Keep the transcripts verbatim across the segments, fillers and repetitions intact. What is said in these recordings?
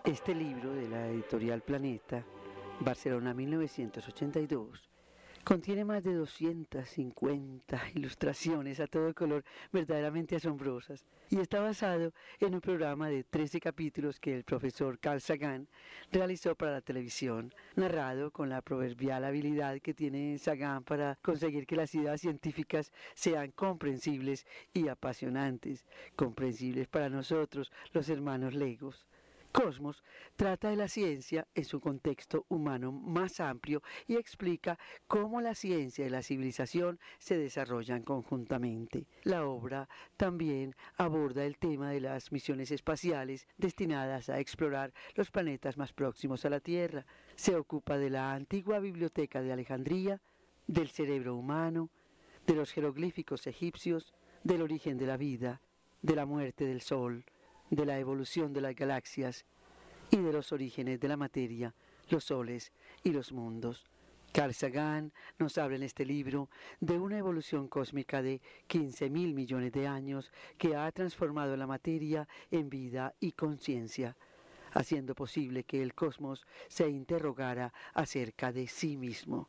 Este libro de la editorial Planeta, Barcelona mil novecientos ochenta y dos, contiene más de doscientas cincuenta ilustraciones a todo color verdaderamente asombrosas y está basado en un programa de trece capítulos que el profesor Carl Sagan realizó para la televisión, narrado con la proverbial habilidad que tiene Sagan para conseguir que las ideas científicas sean comprensibles y apasionantes, comprensibles para nosotros, los hermanos legos. Cosmos trata de la ciencia en su contexto humano más amplio y explica cómo la ciencia y la civilización se desarrollan conjuntamente. La obra también aborda el tema de las misiones espaciales destinadas a explorar los planetas más próximos a la Tierra. Se ocupa de la antigua biblioteca de Alejandría, del cerebro humano, de los jeroglíficos egipcios, del origen de la vida, de la muerte del Sol, de la evolución de las galaxias y de los orígenes de la materia, los soles y los mundos. Carl Sagan nos habla en este libro de una evolución cósmica de quince mil millones de años que ha transformado la materia en vida y conciencia, haciendo posible que el cosmos se interrogara acerca de sí mismo.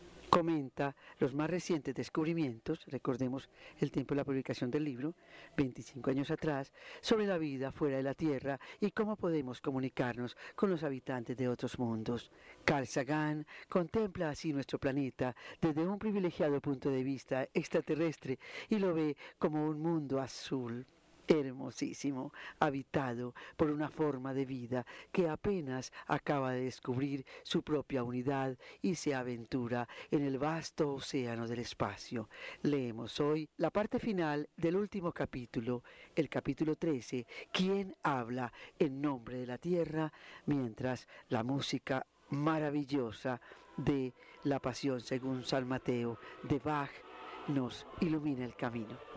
Comenta los más recientes descubrimientos, recordemos el tiempo de la publicación del libro, veinticinco años atrás, sobre la vida fuera de la Tierra y cómo podemos comunicarnos con los habitantes de otros mundos. Carl Sagan contempla así nuestro planeta desde un privilegiado punto de vista extraterrestre y lo ve como un mundo azul, hermosísimo, habitado por una forma de vida que apenas acaba de descubrir su propia unidad y se aventura en el vasto océano del espacio. Leemos hoy la parte final del último capítulo, el capítulo trece, ¿Quién habla en nombre de la Tierra?, mientras la música maravillosa de La Pasión según San Mateo de Bach nos ilumina el camino.